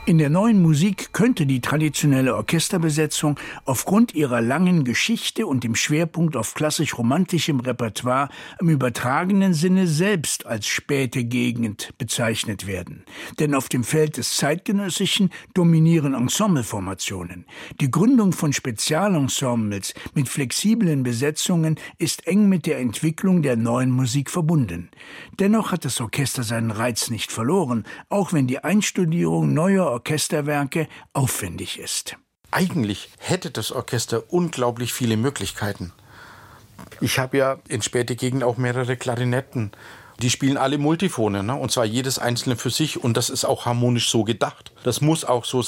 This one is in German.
In der Neuen Musik könnte die traditionelle Orchesterbesetzung aufgrund ihrer langen Geschichte und dem Schwerpunkt auf klassisch-romantischem Repertoire im übertragenen Sinne selbst als späte Gegend bezeichnet werden. Denn auf dem Feld des Zeitgenössischen dominieren Ensembleformationen. Die Gründung von Spezialensembles mit flexiblen Besetzungen ist eng mit der Entwicklung der Neuen Musik verbunden. Dennoch hat das Orchester seinen Reiz nicht verloren, auch wenn die Einstudierung neuer Orchesterwerke aufwendig ist. Eigentlich hätte das Orchester unglaublich viele Möglichkeiten. Ich habe ja in später Gegend auch mehrere Klarinetten. Die spielen alle Multiphone, und zwar jedes einzelne für sich, und das ist auch harmonisch so gedacht. Das muss auch so